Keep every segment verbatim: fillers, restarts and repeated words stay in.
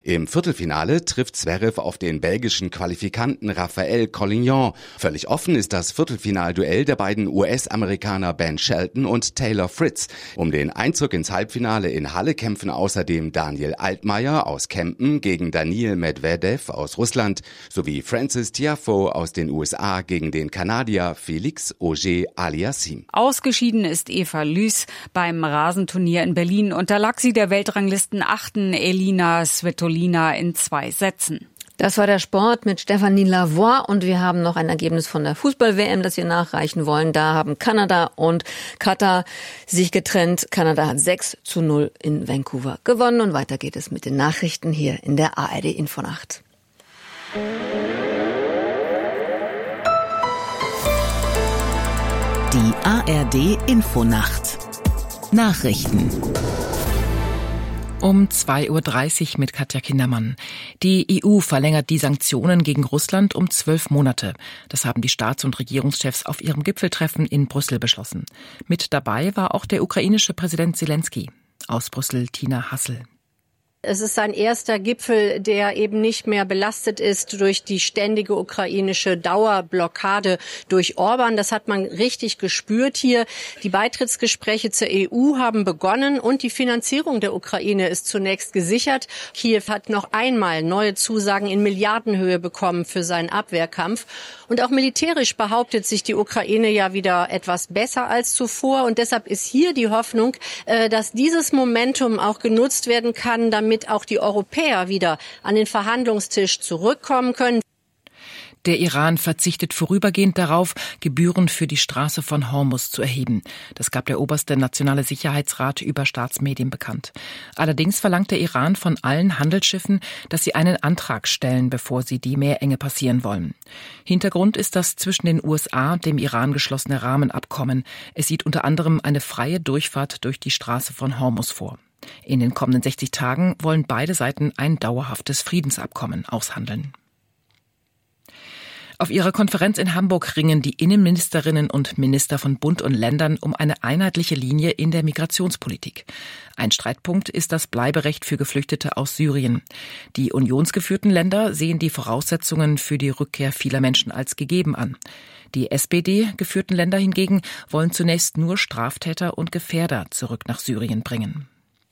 Im Viertelfinale trifft Zverev auf den belgischen Qualifikanten Raphael Collignon. Völlig offen ist das Viertelfinalduell der beiden U S-Amerikaner Ben Shelton und Taylor Fritz. Um den Einzug ins Halbfinale in Halle kämpfen außerdem Daniel Altmaier aus Kempen gegen Daniil Medvedev aus Russland sowie Frances Tiafoe aus den U S A gegen den Kanadier Félix Auger-Aliassime. Ausgeschieden ist Eva Lüß beim Rasenturnier in Berlin. Unterlag sie der Weltranglisten-Achten Elina Svitolina in zwei Sätzen. Das war der Sport mit Stéphanie Lavoie und wir haben noch ein Ergebnis von der Fußball-W M, das wir nachreichen wollen. Da haben Kanada und Katar sich getrennt. Kanada hat sechs zu null in Vancouver gewonnen und weiter geht es mit den Nachrichten hier in der A R D Infonacht. Die A R D Infonacht. Nachrichten. Um zwei Uhr dreißig mit Katja Kindermann. Die E U verlängert die Sanktionen gegen Russland um zwölf Monate. Das haben die Staats- und Regierungschefs auf ihrem Gipfeltreffen in Brüssel beschlossen. Mit dabei war auch der ukrainische Präsident Zelensky. Aus Brüssel Tina Hassel. Es ist sein erster Gipfel, der eben nicht mehr belastet ist durch die ständige ukrainische Dauerblockade durch Orban. Das hat man richtig gespürt hier. Die Beitrittsgespräche zur E U haben begonnen und die Finanzierung der Ukraine ist zunächst gesichert. Kiew hat noch einmal neue Zusagen in Milliardenhöhe bekommen für seinen Abwehrkampf. Und auch militärisch behauptet sich die Ukraine ja wieder etwas besser als zuvor. Und deshalb ist hier die Hoffnung, dass dieses Momentum auch genutzt werden kann, damit damit auch die Europäer wieder an den Verhandlungstisch zurückkommen können. Der Iran verzichtet vorübergehend darauf, Gebühren für die Straße von Hormuz zu erheben. Das gab der oberste nationale Sicherheitsrat über Staatsmedien bekannt. Allerdings verlangt der Iran von allen Handelsschiffen, dass sie einen Antrag stellen, bevor sie die Meerenge passieren wollen. Hintergrund ist das zwischen den U S A, dem Iran geschlossene Rahmenabkommen. Es sieht unter anderem eine freie Durchfahrt durch die Straße von Hormuz vor. In den kommenden sechzig Tagen wollen beide Seiten ein dauerhaftes Friedensabkommen aushandeln. Auf ihrer Konferenz in Hamburg ringen die Innenministerinnen und Minister von Bund und Ländern um eine einheitliche Linie in der Migrationspolitik. Ein Streitpunkt ist das Bleiberecht für Geflüchtete aus Syrien. Die unionsgeführten Länder sehen die Voraussetzungen für die Rückkehr vieler Menschen als gegeben an. Die S P D-geführten Länder hingegen wollen zunächst nur Straftäter und Gefährder zurück nach Syrien bringen.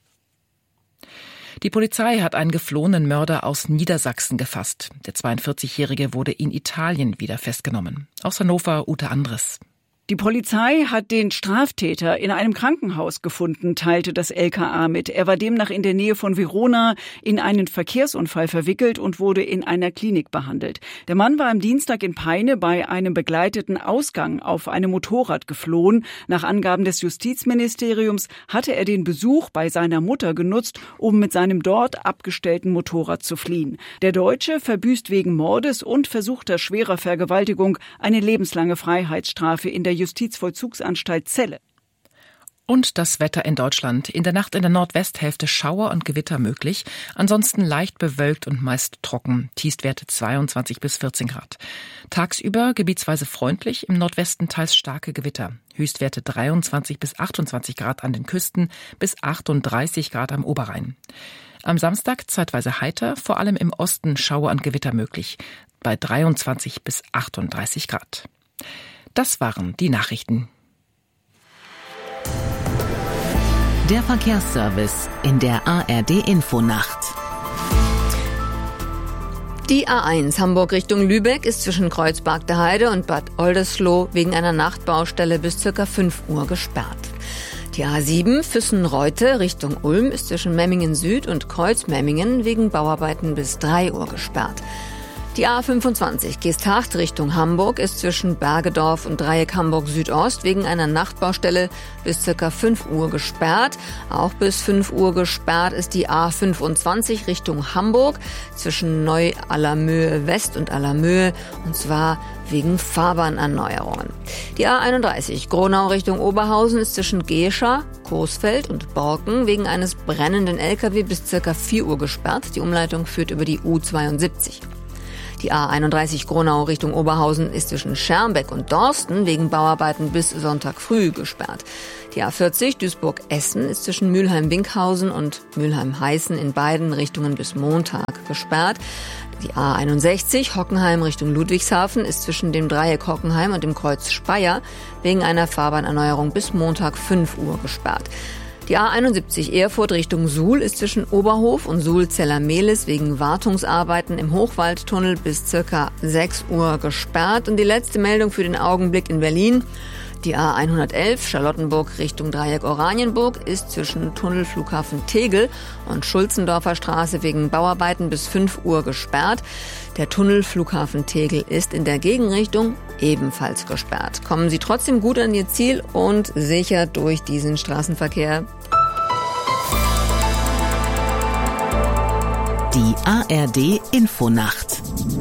Die Polizei hat einen geflohenen Mörder aus Niedersachsen gefasst. Der zweiundvierzigjährige wurde in Italien wieder festgenommen. Aus Hannover Ute Andres. Die Polizei hat den Straftäter in einem Krankenhaus gefunden, teilte das L K A mit. Er war demnach in der Nähe von Verona in einen Verkehrsunfall verwickelt und wurde in einer Klinik behandelt. Der Mann war am Dienstag in Peine bei einem begleiteten Ausgang auf einem Motorrad geflohen. Nach Angaben des Justizministeriums hatte er den Besuch bei seiner Mutter genutzt, um mit seinem dort abgestellten Motorrad zu fliehen. Der Deutsche verbüßt wegen Mordes und versuchter schwerer Vergewaltigung eine lebenslange Freiheitsstrafe in der Justizvollzugsanstalt Celle. Und das Wetter in Deutschland. In der Nacht in der Nordwesthälfte Schauer und Gewitter möglich. Ansonsten leicht bewölkt und meist trocken. Tiefstwerte zweiundzwanzig bis vierzehn Grad. Tagsüber gebietsweise freundlich, im Nordwesten teils starke Gewitter. Höchstwerte dreiundzwanzig bis achtundzwanzig Grad an den Küsten, bis achtunddreißig Grad am Oberrhein. Am Samstag zeitweise heiter, vor allem im Osten Schauer und Gewitter möglich. Bei dreiundzwanzig bis achtunddreißig Grad. Das waren die Nachrichten. Der Verkehrsservice in der A R D Infonacht. Die A eins Hamburg Richtung Lübeck ist zwischen Kreuzberg der Heide und Bad Oldesloe wegen einer Nachtbaustelle bis ca. fünf Uhr gesperrt. Die A sieben Füssen-Reute Richtung Ulm ist zwischen Memmingen Süd und Kreuz-Memmingen wegen Bauarbeiten bis drei Uhr gesperrt. Die A fünfundzwanzig Geesthacht Richtung Hamburg ist zwischen Bergedorf und Dreieck Hamburg Südost wegen einer Nachtbaustelle bis ca. fünf Uhr gesperrt. Auch bis fünf Uhr gesperrt ist die A fünfundzwanzig Richtung Hamburg zwischen Neu-Allermöhe West und Allermöhe, und zwar wegen Fahrbahnerneuerungen. Die A einunddreißig Gronau Richtung Oberhausen ist zwischen Gescher, Coesfeld und Borken wegen eines brennenden L K W bis ca. vier Uhr gesperrt. Die Umleitung führt über die U zweiundsiebzig. Die A einunddreißig Gronau Richtung Oberhausen ist zwischen Schermbeck und Dorsten wegen Bauarbeiten bis Sonntag früh gesperrt. Die A vierzig Duisburg-Essen ist zwischen Mülheim-Winkhausen und Mülheim-Heißen in beiden Richtungen bis Montag gesperrt. Die A einundsechzig Hockenheim Richtung Ludwigshafen ist zwischen dem Dreieck Hockenheim und dem Kreuz Speyer wegen einer Fahrbahnerneuerung bis Montag fünf Uhr gesperrt. Die A einundsiebzig Erfurt Richtung Suhl ist zwischen Oberhof und Suhl-Zellermehlis wegen Wartungsarbeiten im Hochwaldtunnel bis circa sechs Uhr gesperrt. Und die letzte Meldung für den Augenblick in Berlin. Die A hundertelf Charlottenburg Richtung Dreieck Oranienburg ist zwischen Tunnelflughafen Tegel und Schulzendorfer Straße wegen Bauarbeiten bis fünf Uhr gesperrt. Der Tunnelflughafen Tegel ist in der Gegenrichtung ebenfalls gesperrt. Kommen Sie trotzdem gut an Ihr Ziel und sicher durch diesen Straßenverkehr. Die A R D Infonacht.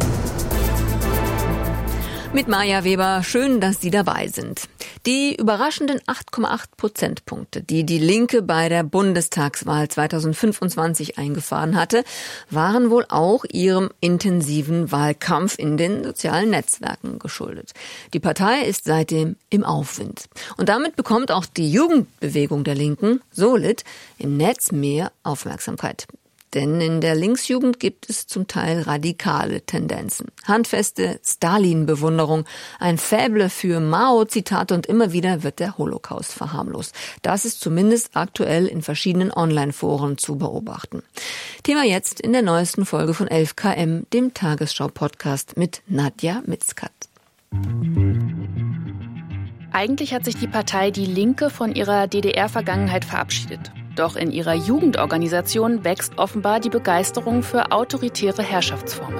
Mit Maja Weber, schön, dass Sie dabei sind. Die überraschenden acht Komma acht Prozentpunkte, die die Linke bei der Bundestagswahl zweitausendfünfundzwanzig eingefahren hatte, waren wohl auch ihrem intensiven Wahlkampf in den sozialen Netzwerken geschuldet. Die Partei ist seitdem im Aufwind. Und damit bekommt auch die Jugendbewegung der Linken, Solid, im Netz mehr Aufmerksamkeit. Denn in der Linksjugend gibt es zum Teil radikale Tendenzen. Handfeste Stalin-Bewunderung, ein Faible für Mao-Zitate und immer wieder wird der Holocaust verharmlost. Das ist zumindest aktuell in verschiedenen Online-Foren zu beobachten. Thema jetzt in der neuesten Folge von elf K M, dem Tagesschau-Podcast mit Nadja Mitzkat. Eigentlich hat sich die Partei Die Linke von ihrer D D R-Vergangenheit verabschiedet. Doch in ihrer Jugendorganisation wächst offenbar die Begeisterung für autoritäre Herrschaftsformen.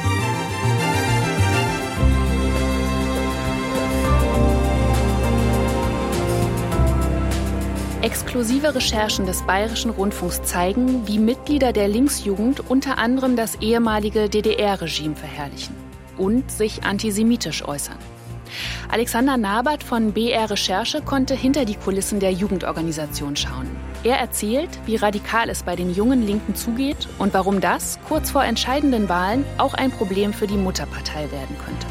Exklusive Recherchen des Bayerischen Rundfunks zeigen, wie Mitglieder der Linksjugend unter anderem das ehemalige D D R-Regime verherrlichen und sich antisemitisch äußern. Alexander Nabert von B R Recherche konnte hinter die Kulissen der Jugendorganisation schauen. Er erzählt, wie radikal es bei den jungen Linken zugeht und warum das kurz vor entscheidenden Wahlen auch ein Problem für die Mutterpartei werden könnte.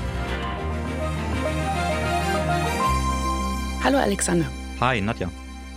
Hallo Alexander. Hi Nadja.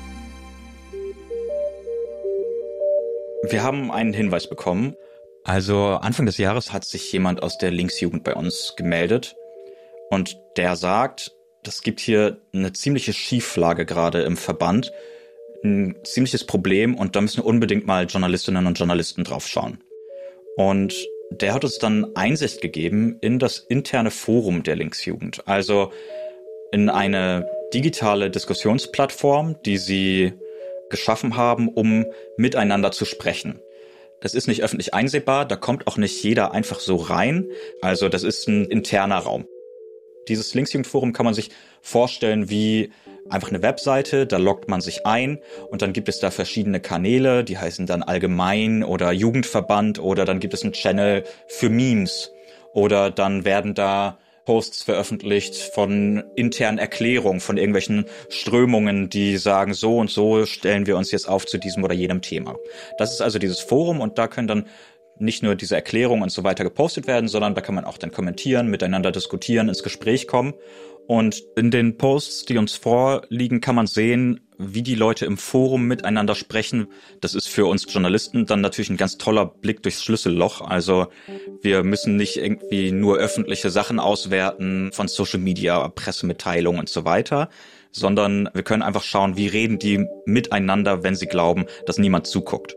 Wir haben einen Hinweis bekommen. Also Anfang des Jahres hat sich jemand aus der Linksjugend bei uns gemeldet. Und der sagt, es gibt hier eine ziemliche Schieflage gerade im Verband, ein ziemliches Problem und da müssen unbedingt mal Journalistinnen und Journalisten drauf schauen. Und der hat uns dann Einsicht gegeben in das interne Forum der Linksjugend, also in eine digitale Diskussionsplattform, die sie geschaffen haben, um miteinander zu sprechen. Das ist nicht öffentlich einsehbar, da kommt auch nicht jeder einfach so rein, also das ist ein interner Raum. Dieses Linksjugendforum kann man sich vorstellen wie einfach eine Webseite, da loggt man sich ein und dann gibt es da verschiedene Kanäle, die heißen dann Allgemein oder Jugendverband oder dann gibt es einen Channel für Memes oder dann werden da Posts veröffentlicht von internen Erklärungen, von irgendwelchen Strömungen, die sagen, so und so stellen wir uns jetzt auf zu diesem oder jenem Thema. Das ist also dieses Forum und da können dann nicht nur diese Erklärungen und so weiter gepostet werden, sondern da kann man auch dann kommentieren, miteinander diskutieren, ins Gespräch kommen. Und in den Posts, die uns vorliegen, kann man sehen, wie die Leute im Forum miteinander sprechen. Das ist für uns Journalisten dann natürlich ein ganz toller Blick durchs Schlüsselloch. Also wir müssen nicht irgendwie nur öffentliche Sachen auswerten von Social Media, Pressemitteilungen und so weiter, sondern wir können einfach schauen, wie reden die miteinander, wenn sie glauben, dass niemand zuguckt.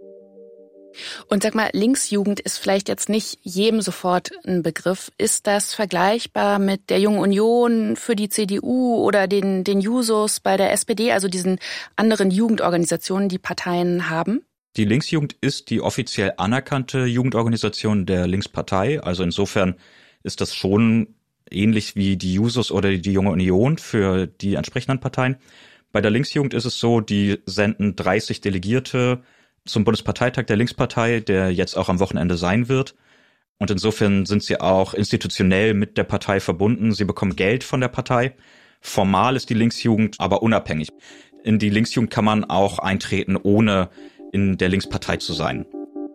Und sag mal, Linksjugend ist vielleicht jetzt nicht jedem sofort ein Begriff. Ist das vergleichbar mit der Jungen Union für die C D U oder den, den Jusos bei der S P D, also diesen anderen Jugendorganisationen, die Parteien haben? Die Linksjugend ist die offiziell anerkannte Jugendorganisation der Linkspartei. Also insofern ist das schon ähnlich wie die Jusos oder die Junge Union für die entsprechenden Parteien. Bei der Linksjugend ist es so, die senden dreißig Delegierte zum Bundesparteitag der Linkspartei, der jetzt auch am Wochenende sein wird. Und insofern sind sie auch institutionell mit der Partei verbunden. Sie bekommen Geld von der Partei. Formal ist die Linksjugend aber unabhängig. In die Linksjugend kann man auch eintreten, ohne in der Linkspartei zu sein.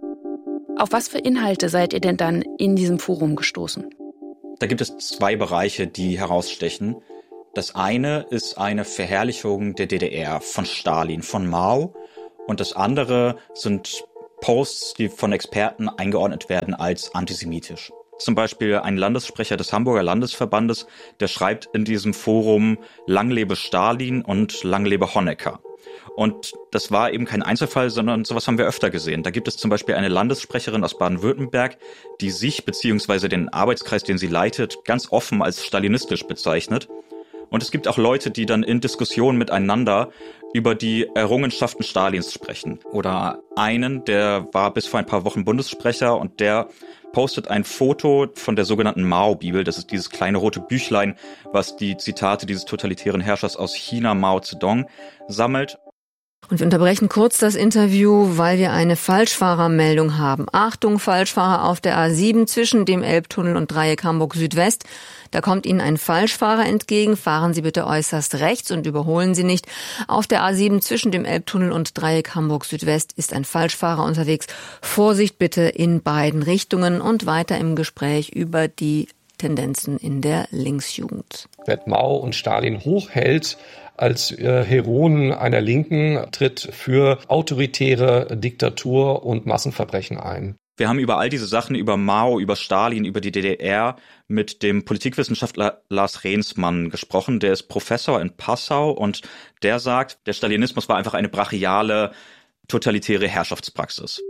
Auf was für Inhalte seid ihr denn dann in diesem Forum gestoßen? Da gibt es zwei Bereiche, die herausstechen. Das eine ist eine Verherrlichung der D D R, von Stalin, von Mao. Und das andere sind Posts, die von Experten eingeordnet werden als antisemitisch. Zum Beispiel ein Landessprecher des Hamburger Landesverbandes, der schreibt in diesem Forum Lang lebe Stalin und Lang lebe Honecker. Und das war eben kein Einzelfall, sondern sowas haben wir öfter gesehen. Da gibt es zum Beispiel eine Landessprecherin aus Baden-Württemberg, die sich bzw. den Arbeitskreis, den sie leitet, ganz offen als stalinistisch bezeichnet. Und es gibt auch Leute, die dann in Diskussionen miteinander über die Errungenschaften Stalins sprechen. Oder einen, der war bis vor ein paar Wochen Bundessprecher und der postet ein Foto von der sogenannten Mao-Bibel. Das ist dieses kleine rote Büchlein, was die Zitate dieses totalitären Herrschers aus China, Mao Zedong, sammelt. Und wir unterbrechen kurz das Interview, weil wir eine Falschfahrermeldung haben. Achtung, Falschfahrer auf der A sieben zwischen dem Elbtunnel und Dreieck Hamburg Südwest. Da kommt Ihnen ein Falschfahrer entgegen. Fahren Sie bitte äußerst rechts und überholen Sie nicht. Auf der A sieben zwischen dem Elbtunnel und Dreieck Hamburg Südwest ist ein Falschfahrer unterwegs. Vorsicht bitte in beiden Richtungen und weiter im Gespräch über die Tendenzen in der Linksjugend. Wer Mao und Stalin hochhält als äh, Heroen einer Linken, tritt für autoritäre Diktatur und Massenverbrechen ein. Wir haben über all diese Sachen, über Mao, über Stalin, über die D D R mit dem Politikwissenschaftler Lars Rehnsmann gesprochen. Der ist Professor in Passau und der sagt, der Stalinismus war einfach eine brachiale, totalitäre Herrschaftspraxis.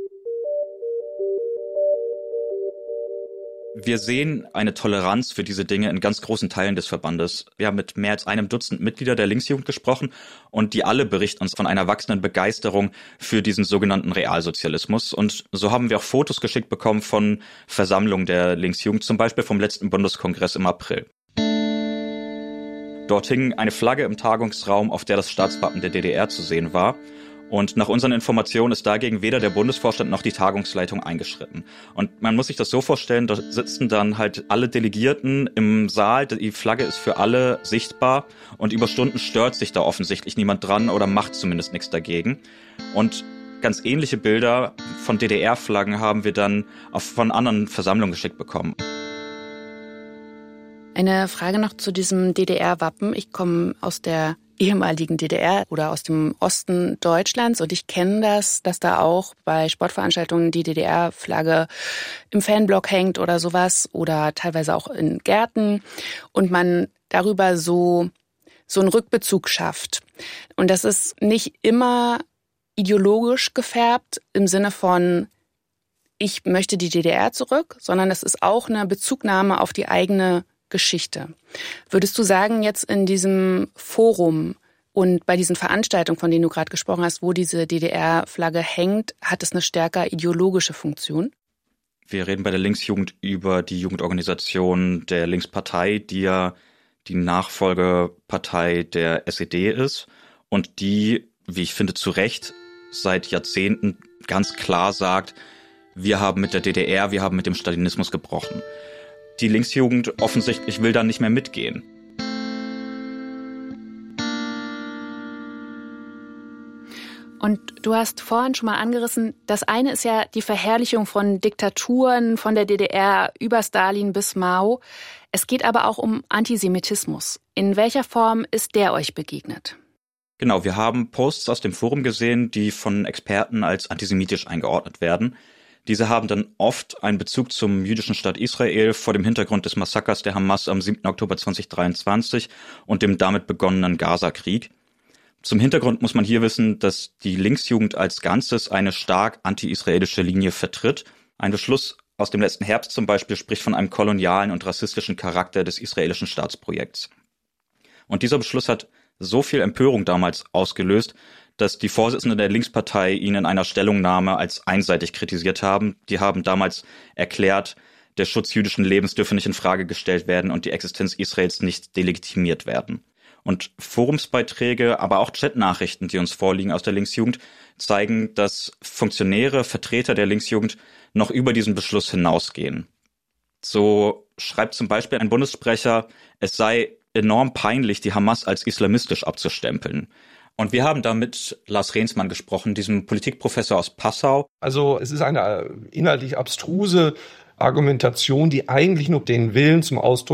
Wir sehen eine Toleranz für diese Dinge in ganz großen Teilen des Verbandes. Wir haben mit mehr als einem Dutzend Mitglieder der Linksjugend gesprochen und die alle berichten uns von einer wachsenden Begeisterung für diesen sogenannten Realsozialismus. Und so haben wir auch Fotos geschickt bekommen von Versammlungen der Linksjugend, zum Beispiel vom letzten Bundeskongress im April. Dort hing eine Flagge im Tagungsraum, auf der das Staatswappen der D D R zu sehen war. Und nach unseren Informationen ist dagegen weder der Bundesvorstand noch die Tagungsleitung eingeschritten. Und man muss sich das so vorstellen, da sitzen dann halt alle Delegierten im Saal, die Flagge ist für alle sichtbar und über Stunden stört sich da offensichtlich niemand dran oder macht zumindest nichts dagegen. Und ganz ähnliche Bilder von D D R-Flaggen haben wir dann auch von anderen Versammlungen geschickt bekommen. Eine Frage noch zu diesem D D R-Wappen. Ich komme aus der ehemaligen D D R oder aus dem Osten Deutschlands und ich kenne das, dass da auch bei Sportveranstaltungen die D D R-Flagge im Fanblock hängt oder sowas oder teilweise auch in Gärten und man darüber so so einen Rückbezug schafft. Und das ist nicht immer ideologisch gefärbt im Sinne von ich möchte die D D R zurück, sondern es ist auch eine Bezugnahme auf die eigene Geschichte. Würdest du sagen, jetzt in diesem Forum und bei diesen Veranstaltungen, von denen du gerade gesprochen hast, wo diese D D R-Flagge hängt, hat es eine stärker ideologische Funktion? Wir reden bei der Linksjugend über die Jugendorganisation der Linkspartei, die ja die Nachfolgepartei der S E D ist und die, wie ich finde, zu Recht seit Jahrzehnten ganz klar sagt, wir haben mit der D D R, wir haben mit dem Stalinismus gebrochen. Die Linksjugend offensichtlich will da nicht mehr mitgehen. Und du hast vorhin schon mal angerissen, das eine ist ja die Verherrlichung von Diktaturen, von der D D R über Stalin bis Mao. Es geht aber auch um Antisemitismus. In welcher Form ist der euch begegnet? Genau, wir haben Posts aus dem Forum gesehen, die von Experten als antisemitisch eingeordnet werden. Diese haben dann oft einen Bezug zum jüdischen Staat Israel vor dem Hintergrund des Massakers der Hamas am siebten Oktober zweitausenddreiundzwanzig und dem damit begonnenen Gaza-Krieg. Zum Hintergrund muss man hier wissen, dass die Linksjugend als Ganzes eine stark anti-israelische Linie vertritt. Ein Beschluss aus dem letzten Herbst zum Beispiel spricht von einem kolonialen und rassistischen Charakter des israelischen Staatsprojekts. Und dieser Beschluss hat so viel Empörung damals ausgelöst, dass die Vorsitzenden der Linkspartei ihn in einer Stellungnahme als einseitig kritisiert haben. Die haben damals erklärt, der Schutz jüdischen Lebens dürfe nicht in Frage gestellt werden und die Existenz Israels nicht delegitimiert werden. Und Forumsbeiträge, aber auch Chatnachrichten, die uns vorliegen aus der Linksjugend, zeigen, dass Funktionäre, Vertreter der Linksjugend noch über diesen Beschluss hinausgehen. So schreibt zum Beispiel ein Bundessprecher, es sei enorm peinlich, die Hamas als islamistisch abzustempeln. Und wir haben da mit Lars Rehnsmann gesprochen, diesem Politikprofessor aus Passau. Also es ist eine inhaltlich abstruse Argumentation, die eigentlich nur den Willen zum Ausdruck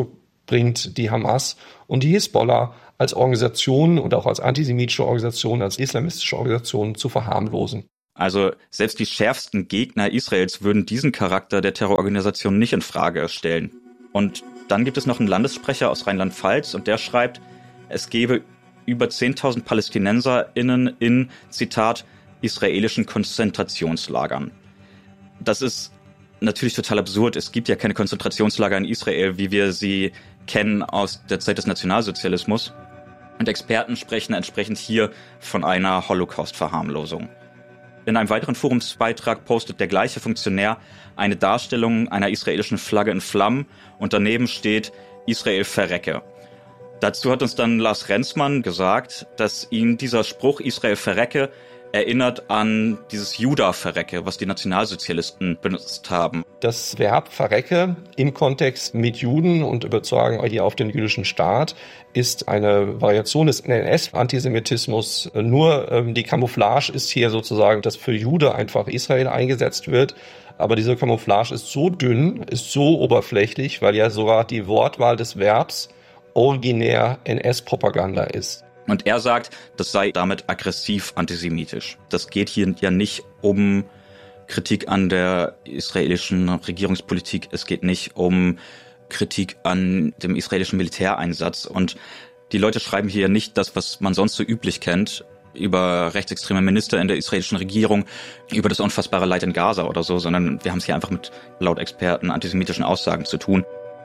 bringt die Hamas und die Hisbollah als Organisation und auch als antisemitische Organisation, als islamistische Organisation zu verharmlosen. Also selbst die schärfsten Gegner Israels würden diesen Charakter der Terrororganisation nicht in Frage stellen. Und dann gibt es noch einen Landessprecher aus Rheinland-Pfalz und der schreibt, es gebe über zehntausend PalästinenserInnen in, Zitat, israelischen Konzentrationslagern. Das ist natürlich total absurd. Es gibt ja keine Konzentrationslager in Israel, wie wir sie kennen aus der Zeit des Nationalsozialismus. Und Experten sprechen entsprechend hier von einer Holocaust-Verharmlosung. In einem weiteren Forumsbeitrag postet der gleiche Funktionär eine Darstellung einer israelischen Flagge in Flammen und daneben steht Israel verrecke. Dazu hat uns dann Lars Renzmann gesagt, dass ihn dieser Spruch Israel verrecke erinnert an dieses Juda verrecke, was die Nationalsozialisten benutzt haben. Das Verb verrecke im Kontext mit Juden und übertragen hier auf den jüdischen Staat ist eine Variation des N S-Antisemitismus. Nur ähm, die Camouflage ist hier sozusagen, dass für Jude einfach Israel eingesetzt wird. Aber diese Camouflage ist so dünn, ist so oberflächlich, weil ja sogar die Wortwahl des Verbs originär N S-Propaganda ist. Und er sagt, das sei damit aggressiv antisemitisch. Das geht hier ja nicht um Kritik an der israelischen Regierungspolitik. Es geht nicht um Kritik an dem israelischen Militäreinsatz. Und die Leute schreiben hier nicht das, was man sonst so üblich kennt, über rechtsextreme Minister in der israelischen Regierung, über das unfassbare Leid in Gaza oder so, sondern wir haben es hier einfach mit, laut Experten, antisemitischen Aussagen zu tun.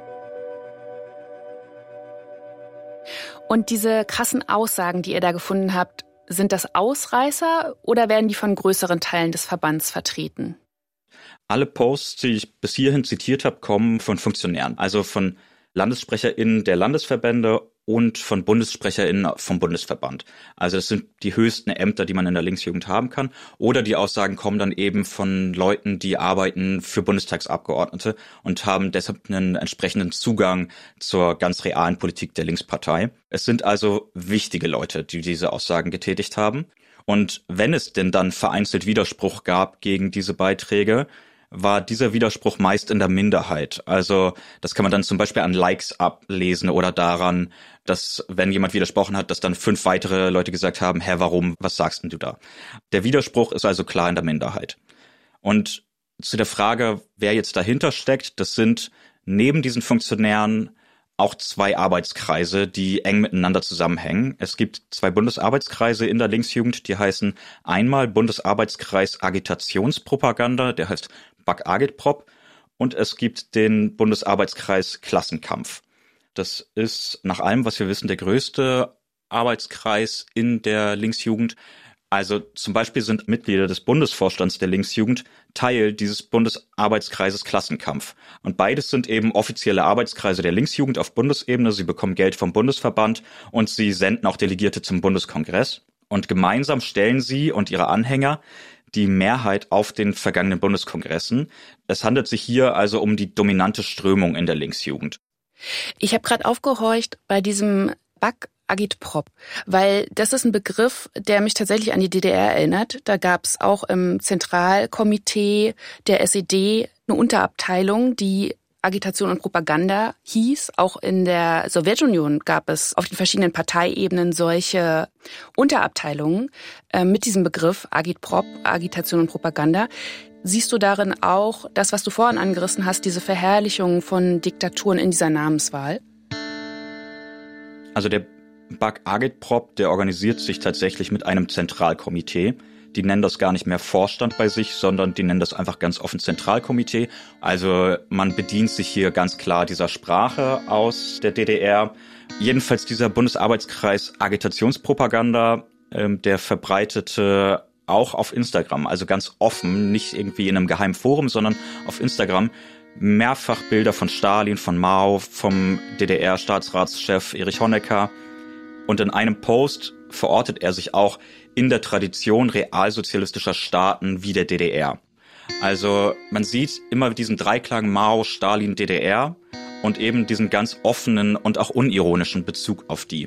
Und diese krassen Aussagen, die ihr da gefunden habt, sind das Ausreißer oder werden die von größeren Teilen des Verbands vertreten? Alle Posts, die ich bis hierhin zitiert habe, kommen von Funktionären, also von LandessprecherInnen der Landesverbände und von BundessprecherInnen vom Bundesverband. Also das sind die höchsten Ämter, die man in der Linksjugend haben kann. Oder die Aussagen kommen dann eben von Leuten, die arbeiten für Bundestagsabgeordnete und haben deshalb einen entsprechenden Zugang zur ganz realen Politik der Linkspartei. Es sind also wichtige Leute, die diese Aussagen getätigt haben. Und wenn es denn dann vereinzelt Widerspruch gab gegen diese Beiträge, war dieser Widerspruch meist in der Minderheit. Also das kann man dann zum Beispiel an Likes ablesen oder daran, dass wenn jemand widersprochen hat, dass dann fünf weitere Leute gesagt haben, hä, warum, was sagst denn du da? Der Widerspruch ist also klar in der Minderheit. Und zu der Frage, wer jetzt dahinter steckt, das sind neben diesen Funktionären auch zwei Arbeitskreise, die eng miteinander zusammenhängen. Es gibt zwei Bundesarbeitskreise in der Linksjugend, die heißen einmal Bundesarbeitskreis Agitationspropaganda, der heißt B A K Agitprop, und es gibt den Bundesarbeitskreis Klassenkampf. Das ist nach allem, was wir wissen, der größte Arbeitskreis in der Linksjugend. Also zum Beispiel sind Mitglieder des Bundesvorstands der Linksjugend Teil dieses Bundesarbeitskreises Klassenkampf. Und beides sind eben offizielle Arbeitskreise der Linksjugend auf Bundesebene. Sie bekommen Geld vom Bundesverband und sie senden auch Delegierte zum Bundeskongress. Und gemeinsam stellen sie und ihre Anhänger die Mehrheit auf den vergangenen Bundeskongressen. Es handelt sich hier also um die dominante Strömung in der Linksjugend. Ich habe gerade aufgehorcht bei diesem B A K Agitprop, weil das ist ein Begriff, der mich tatsächlich an die D D R erinnert. Da gab es auch im Zentralkomitee der S E D eine Unterabteilung, die Agitation und Propaganda hieß. Auch in der Sowjetunion gab es auf den verschiedenen Parteiebenen solche Unterabteilungen äh, mit diesem Begriff Agitprop, Agitation und Propaganda. Siehst du darin auch das, was du vorhin angerissen hast, diese Verherrlichung von Diktaturen in dieser Namenswahl? Also der B A K Agitprop, der organisiert sich tatsächlich mit einem Zentralkomitee. Die nennen das gar nicht mehr Vorstand bei sich, sondern die nennen das einfach ganz offen Zentralkomitee. Also man bedient sich hier ganz klar dieser Sprache aus der D D R. Jedenfalls dieser Bundesarbeitskreis Agitationspropaganda, ähm, der verbreitete auch auf Instagram, also ganz offen, nicht irgendwie in einem geheimen Forum, sondern auf Instagram, mehrfach Bilder von Stalin, von Mao, vom D D R-Staatsratschef Erich Honecker. Und in einem Post verortet er sich auch in der Tradition realsozialistischer Staaten wie der D D R. Also man sieht immer diesen Dreiklang Mao, Stalin, D D R und eben diesen ganz offenen und auch unironischen Bezug auf die.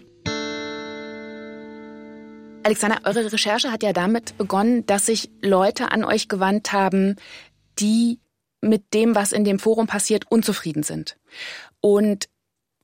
Alexander, eure Recherche hat ja damit begonnen, dass sich Leute an euch gewandt haben, die mit dem, was in dem Forum passiert, unzufrieden sind. Und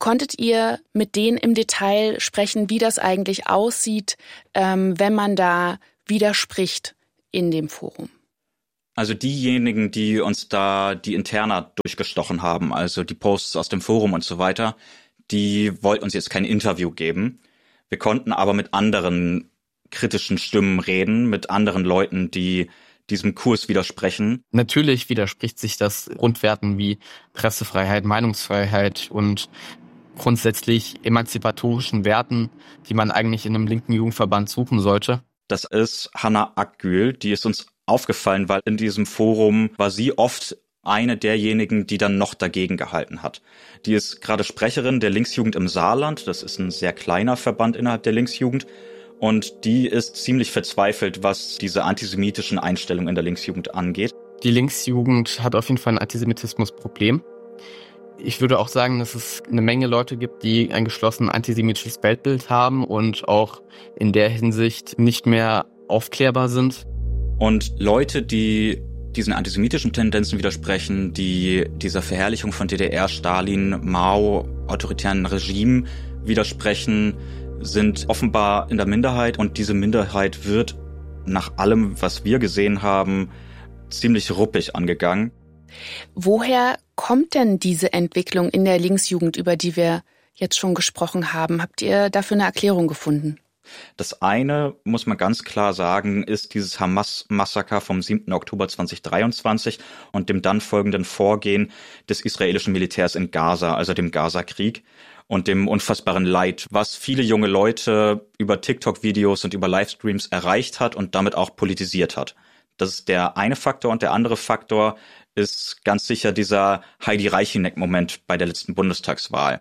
Konntet ihr mit denen im Detail sprechen, wie das eigentlich aussieht, ähm, wenn man da widerspricht in dem Forum? Also diejenigen, die uns da die Interna durchgestochen haben, also die Posts aus dem Forum und so weiter, die wollten uns jetzt kein Interview geben. Wir konnten aber mit anderen kritischen Stimmen reden, mit anderen Leuten, die diesem Kurs widersprechen. Natürlich widerspricht sich das Grundwerten wie Pressefreiheit, Meinungsfreiheit und grundsätzlich emanzipatorischen Werten, die man eigentlich in einem linken Jugendverband suchen sollte. Das ist Hanna Akgül, die ist uns aufgefallen, weil in diesem Forum war sie oft eine derjenigen, die dann noch dagegen gehalten hat. Die ist gerade Sprecherin der Linksjugend im Saarland, das ist ein sehr kleiner Verband innerhalb der Linksjugend, und die ist ziemlich verzweifelt, was diese antisemitischen Einstellungen in der Linksjugend angeht. Die Linksjugend hat auf jeden Fall ein Antisemitismusproblem. Ich würde auch sagen, dass es eine Menge Leute gibt, die ein geschlossen antisemitisches Weltbild haben und auch in der Hinsicht nicht mehr aufklärbar sind. Und Leute, die diesen antisemitischen Tendenzen widersprechen, die dieser Verherrlichung von D D R, Stalin, Mao, autoritären Regimen widersprechen, sind offenbar in der Minderheit, und diese Minderheit wird nach allem, was wir gesehen haben, ziemlich ruppig angegangen. Woher kommt denn diese Entwicklung in der Linksjugend, über die wir jetzt schon gesprochen haben? Habt ihr dafür eine Erklärung gefunden? Das eine, muss man ganz klar sagen, ist dieses Hamas-Massaker vom siebten Oktober zweitausenddreiundzwanzig und dem dann folgenden Vorgehen des israelischen Militärs in Gaza, also dem Gaza-Krieg, und dem unfassbaren Leid, was viele junge Leute über TikTok-Videos und über Livestreams erreicht hat und damit auch politisiert hat. Das ist der eine Faktor, und der andere Faktor ist ganz sicher dieser Heidi Reicheneck-Moment bei der letzten Bundestagswahl.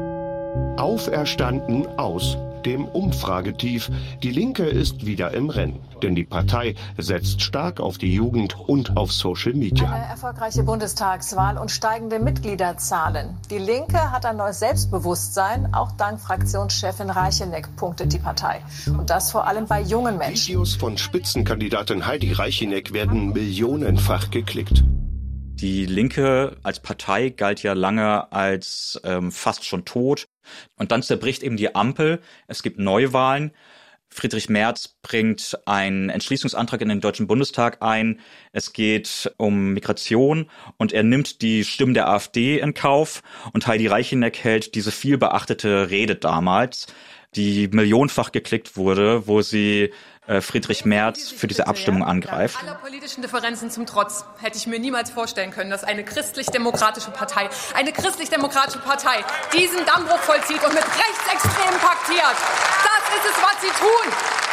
Auferstanden aus dem Umfragetief. Die Linke ist wieder im Rennen, denn die Partei setzt stark auf die Jugend und auf Social Media. Eine erfolgreiche Bundestagswahl und steigende Mitgliederzahlen. Die Linke hat ein neues Selbstbewusstsein, auch dank Fraktionschefin Reicheneck punktet die Partei. Und das vor allem bei jungen Menschen. Videos von Spitzenkandidatin Heidi Reicheneck werden millionenfach geklickt. Die Linke als Partei galt ja lange als ähm, fast schon tot. Und dann zerbricht eben die Ampel. Es gibt Neuwahlen. Friedrich Merz bringt einen Entschließungsantrag in den Deutschen Bundestag ein. Es geht um Migration, und er nimmt die Stimmen der AfD in Kauf. Und Heidi Reicheneck hält diese viel beachtete Rede damals, die millionenfach geklickt wurde, wo sie äh, Friedrich Merz für diese Abstimmung angreift. Aller politischen Differenzen zum Trotz hätte ich mir niemals vorstellen können, dass eine christlich-demokratische Partei, eine christlich-demokratische Partei diesen Dammbruch vollzieht und mit Rechtsextremen paktiert. Das ist es, was sie tun.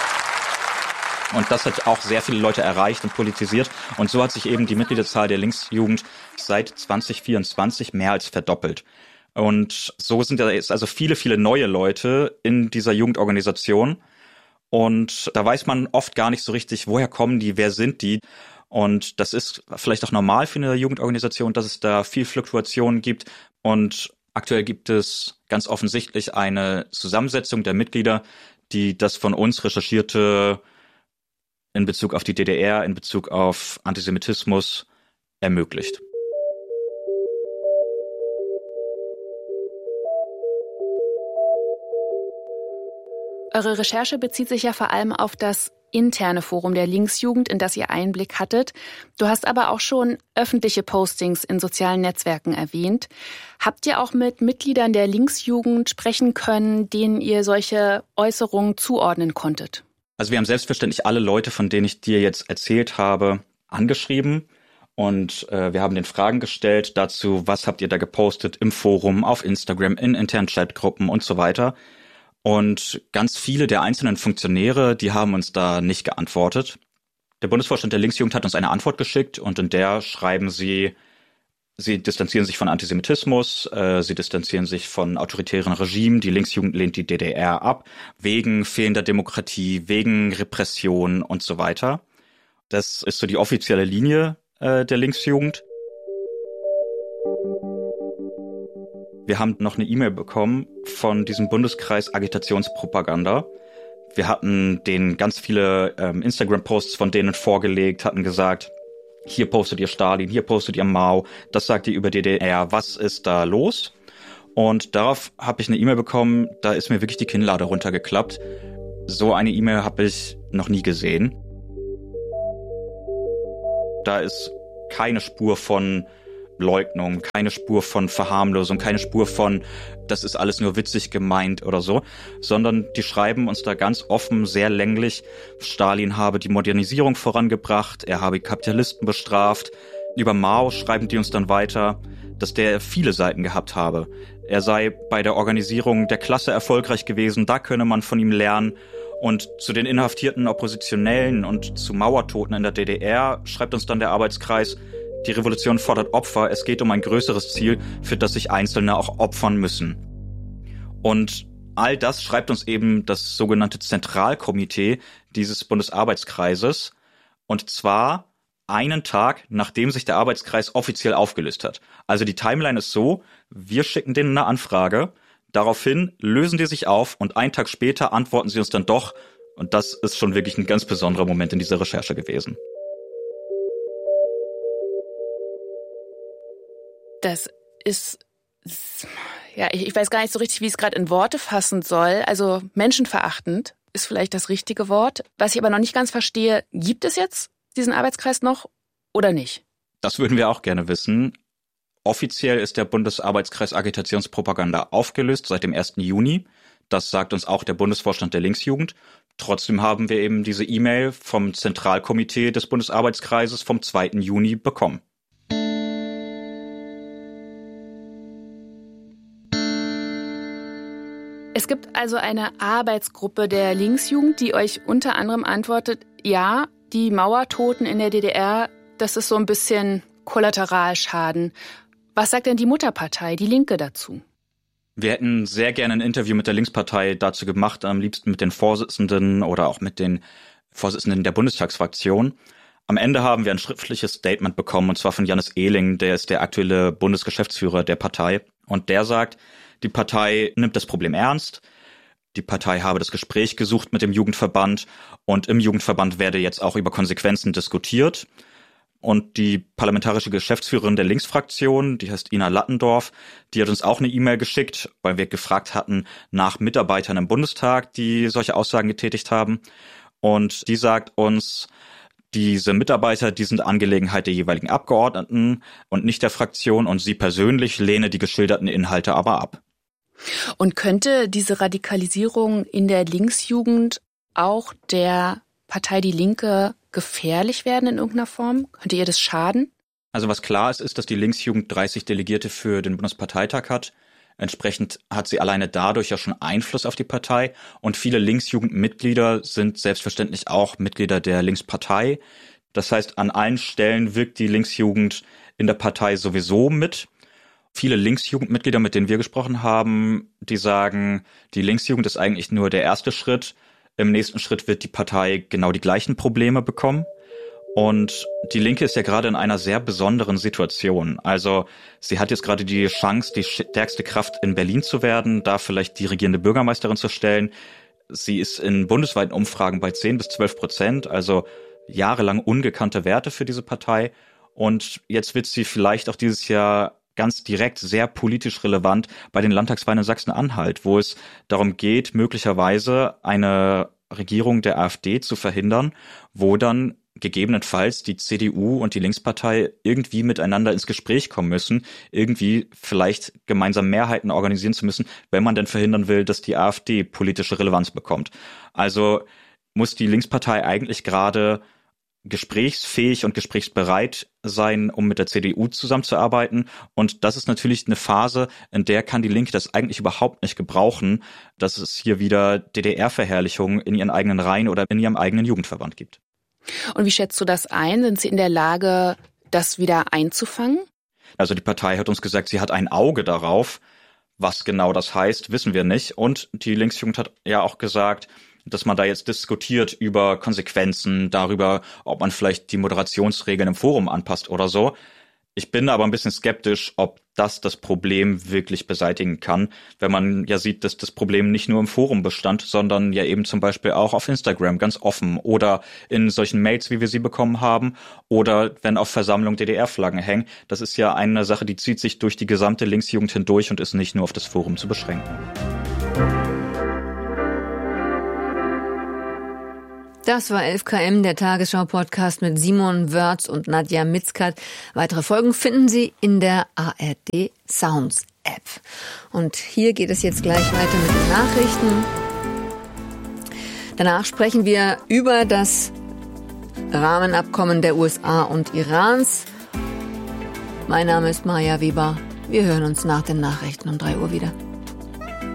Und das hat auch sehr viele Leute erreicht und politisiert. Und so hat sich eben die Mitgliederzahl der Linksjugend seit zwanzig vierundzwanzig mehr als verdoppelt. Und so sind da jetzt also viele, viele neue Leute in dieser Jugendorganisation. Und da weiß man oft gar nicht so richtig, woher kommen die, wer sind die. Und das ist vielleicht auch normal für eine Jugendorganisation, dass es da viel Fluktuation gibt. Und aktuell gibt es ganz offensichtlich eine Zusammensetzung der Mitglieder, die das von uns Recherchierte in Bezug auf die D D R, in Bezug auf Antisemitismus ermöglicht. Eure Recherche bezieht sich ja vor allem auf das interne Forum der Linksjugend, in das ihr Einblick hattet. Du hast aber auch schon öffentliche Postings in sozialen Netzwerken erwähnt. Habt ihr auch mit Mitgliedern der Linksjugend sprechen können, denen ihr solche Äußerungen zuordnen konntet? Also wir haben selbstverständlich alle Leute, von denen ich dir jetzt erzählt habe, angeschrieben. Und äh, wir haben den Fragen gestellt dazu, was habt ihr da gepostet im Forum, auf Instagram, in internen Chatgruppen und so weiter. Und ganz viele der einzelnen Funktionäre, die haben uns da nicht geantwortet. Der Bundesvorstand der Linksjugend hat uns eine Antwort geschickt, und in der schreiben sie, sie distanzieren sich von Antisemitismus, äh, sie distanzieren sich von autoritären Regimen, die Linksjugend lehnt die D D R ab, wegen fehlender Demokratie, wegen Repression und so weiter. Das ist so die offizielle Linie äh, der Linksjugend. Wir haben noch eine E-Mail bekommen von diesem Bundeskreis Agitationspropaganda. Wir hatten denen ganz viele ähm, Instagram-Posts von denen vorgelegt, hatten gesagt, hier postet ihr Stalin, hier postet ihr Mao, das sagt ihr über D D R, was ist da los? Und darauf habe ich eine E-Mail bekommen, da ist mir wirklich die Kinnlade runtergeklappt. So eine E-Mail habe ich noch nie gesehen. Da ist keine Spur von Leugnung, keine Spur von Verharmlosung, keine Spur von, das ist alles nur witzig gemeint oder so, sondern die schreiben uns da ganz offen, sehr länglich, Stalin habe die Modernisierung vorangebracht, er habe Kapitalisten bestraft. Über Mao schreiben die uns dann weiter, dass der viele Seiten gehabt habe. Er sei bei der Organisierung der Klasse erfolgreich gewesen, da könne man von ihm lernen. Und zu den inhaftierten Oppositionellen und zu Mauertoten in der D D R schreibt uns dann der Arbeitskreis, die Revolution fordert Opfer, es geht um ein größeres Ziel, für das sich Einzelne auch opfern müssen. Und all das schreibt uns eben das sogenannte Zentralkomitee dieses Bundesarbeitskreises. Und zwar einen Tag, nachdem sich der Arbeitskreis offiziell aufgelöst hat. Also die Timeline ist so, wir schicken denen eine Anfrage, daraufhin lösen die sich auf und einen Tag später antworten sie uns dann doch. Und das ist schon wirklich ein ganz besonderer Moment in dieser Recherche gewesen. Das ist, ja, ich, ich weiß gar nicht so richtig, wie ich es gerade in Worte fassen soll. Also menschenverachtend ist vielleicht das richtige Wort. Was ich aber noch nicht ganz verstehe, gibt es jetzt diesen Arbeitskreis noch oder nicht? Das würden wir auch gerne wissen. Offiziell ist der Bundesarbeitskreis Agitationspropaganda aufgelöst seit dem ersten Juni. Das sagt uns auch der Bundesvorstand der Linksjugend. Trotzdem haben wir eben diese E-Mail vom Zentralkomitee des Bundesarbeitskreises vom zweiten Juni bekommen. Es gibt also eine Arbeitsgruppe der Linksjugend, die euch unter anderem antwortet, ja, die Mauertoten in der D D R, das ist so ein bisschen Kollateralschaden. Was sagt denn die Mutterpartei, die Linke, dazu? Wir hätten sehr gerne ein Interview mit der Linkspartei dazu gemacht, am liebsten mit den Vorsitzenden oder auch mit den Vorsitzenden der Bundestagsfraktion. Am Ende haben wir ein schriftliches Statement bekommen, und zwar von Jannis Ehling, der ist der aktuelle Bundesgeschäftsführer der Partei. Und der sagt, die Partei nimmt das Problem ernst. Die Partei habe das Gespräch gesucht mit dem Jugendverband und im Jugendverband werde jetzt auch über Konsequenzen diskutiert. Und die parlamentarische Geschäftsführerin der Linksfraktion, die heißt Ina Lattendorf, die hat uns auch eine E-Mail geschickt, weil wir gefragt hatten nach Mitarbeitern im Bundestag, die solche Aussagen getätigt haben. Und die sagt uns, diese Mitarbeiter, die sind Angelegenheit der jeweiligen Abgeordneten und nicht der Fraktion, und sie persönlich lehne die geschilderten Inhalte aber ab. Und könnte diese Radikalisierung in der Linksjugend auch der Partei Die Linke gefährlich werden in irgendeiner Form? Könnte ihr das schaden? Also was klar ist, ist, dass die Linksjugend dreißig Delegierte für den Bundesparteitag hat. Entsprechend hat sie alleine dadurch ja schon Einfluss auf die Partei. Und viele Linksjugendmitglieder sind selbstverständlich auch Mitglieder der Linkspartei. Das heißt, an allen Stellen wirkt die Linksjugend in der Partei sowieso mit. Viele Linksjugendmitglieder, mit denen wir gesprochen haben, die sagen, die Linksjugend ist eigentlich nur der erste Schritt. Im nächsten Schritt wird die Partei genau die gleichen Probleme bekommen. Und die Linke ist ja gerade in einer sehr besonderen Situation. Also sie hat jetzt gerade die Chance, die stärkste Kraft in Berlin zu werden, da vielleicht die regierende Bürgermeisterin zu stellen. Sie ist in bundesweiten Umfragen bei zehn bis zwölf Prozent, also jahrelang ungekannte Werte für diese Partei. Und jetzt wird sie vielleicht auch dieses Jahr ganz direkt sehr politisch relevant bei den Landtagswahlen in Sachsen-Anhalt, wo es darum geht, möglicherweise eine Regierung der AfD zu verhindern, wo dann gegebenenfalls die C D U und die Linkspartei irgendwie miteinander ins Gespräch kommen müssen, irgendwie vielleicht gemeinsam Mehrheiten organisieren zu müssen, wenn man denn verhindern will, dass die AfD politische Relevanz bekommt. Also muss die Linkspartei eigentlich gerade gesprächsfähig und gesprächsbereit sein, um mit der C D U zusammenzuarbeiten. Und das ist natürlich eine Phase, in der kann die Linke das eigentlich überhaupt nicht gebrauchen, dass es hier wieder D D R-Verherrlichung in ihren eigenen Reihen oder in ihrem eigenen Jugendverband gibt. Und wie schätzt du das ein? Sind Sie in der Lage, das wieder einzufangen? Also die Partei hat uns gesagt, sie hat ein Auge darauf. Was genau das heißt, wissen wir nicht. Und die Linksjugend hat ja auch gesagt, dass man da jetzt diskutiert über Konsequenzen, darüber, ob man vielleicht die Moderationsregeln im Forum anpasst oder so. Ich bin aber ein bisschen skeptisch, ob das das Problem wirklich beseitigen kann, wenn man ja sieht, dass das Problem nicht nur im Forum bestand, sondern ja eben zum Beispiel auch auf Instagram ganz offen oder in solchen Mails, wie wir sie bekommen haben, oder wenn auf Versammlungen D D R-Flaggen hängen. Das ist ja eine Sache, die zieht sich durch die gesamte Linksjugend hindurch und ist nicht nur auf das Forum zu beschränken. Das war elf Kilometer, der Tagesschau-Podcast mit Simon Wörz und Nadja Mitzkat. Weitere Folgen finden Sie in der A R D Sounds App. Und hier geht es jetzt gleich weiter mit den Nachrichten. Danach sprechen wir über das Rahmenabkommen der U S A und Irans. Mein Name ist Maja Weber. Wir hören uns nach den Nachrichten um drei Uhr wieder.